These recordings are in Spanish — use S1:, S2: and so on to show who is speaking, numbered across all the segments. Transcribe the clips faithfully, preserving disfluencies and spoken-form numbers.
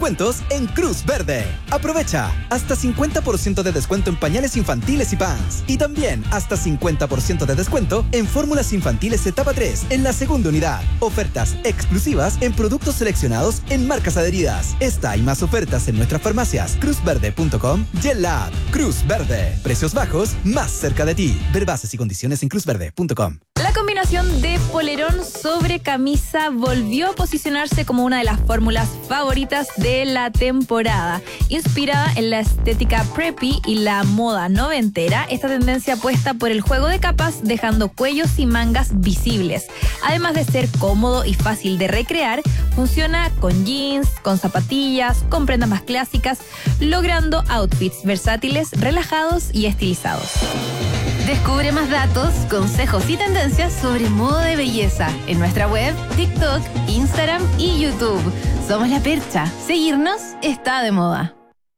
S1: descuentos en Cruz Verde. Aprovecha hasta cincuenta por ciento de descuento en pañales infantiles y pants. Y también hasta cincuenta por ciento de descuento en fórmulas infantiles etapa tres en la segunda unidad. Ofertas exclusivas en productos seleccionados en marcas adheridas. Esta y más ofertas en nuestras farmacias cruz verde punto com y en la app Cruz Verde. Precios bajos más cerca de ti. Ver bases y condiciones en cruz verde punto com.
S2: La combinación de polerón sobre camisa volvió a posicionarse como una de las fórmulas favoritas de la temporada. Inspirada en la estética preppy y la moda noventera, esta tendencia apuesta por el juego de capas, dejando cuellos y mangas visibles. Además de ser cómodo y fácil de recrear, funciona con jeans, con zapatillas, con prendas más clásicas, logrando outfits versátiles, relajados y estilizados. Descubre más datos, consejos y tendencias sobre moda de belleza en nuestra web, TikTok, Instagram y YouTube. Somos La Percha. Seguirnos está de moda.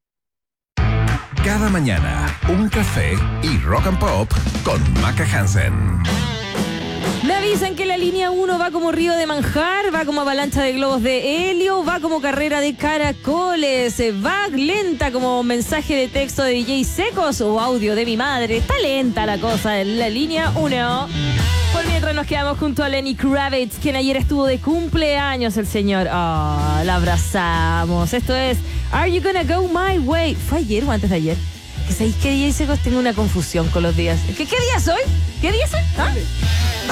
S3: Cada mañana, un café y rock and pop con Maca Hansen.
S4: Me avisan que la línea uno va como río de manjar, va como avalancha de globos de helio, va como carrera de caracoles, va lenta como mensaje de texto de D J Secos o audio de mi madre. Está lenta la cosa en la línea uno. Por mientras nos quedamos junto a Lenny Kravitz, quien ayer estuvo de cumpleaños el señor. Oh, la abrazamos. Esto es Are You Gonna Go My Way? ¿Fue ayer o antes de ayer? ¿Sabéis qué día, Secos? Tengo una confusión con los días. ¿Qué, qué día soy? ¿Qué día soy? ¿Ah?